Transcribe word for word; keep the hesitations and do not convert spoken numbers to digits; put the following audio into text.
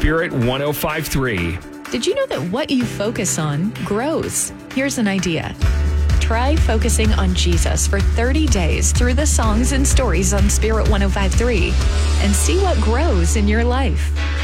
Spirit one oh five point three. Did you know that what you focus on grows? Here's an idea. Try focusing on Jesus for thirty days through the songs and stories on Spirit one oh five point three and see what grows in your life.